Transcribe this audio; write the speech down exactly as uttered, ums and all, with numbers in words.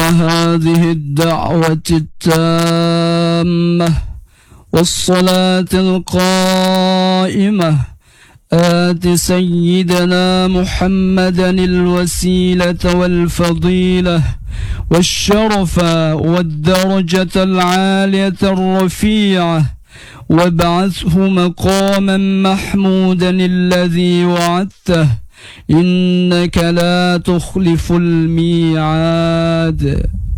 هذه الدعوة التامة والصلاة القائمة آت سيدنا محمدا الوسيلة والفضيلة والشرف والدرجة العالية الرفيعة وابعثه مقاما محمودا الذي وعدته إنك لا تخلف الميعاد.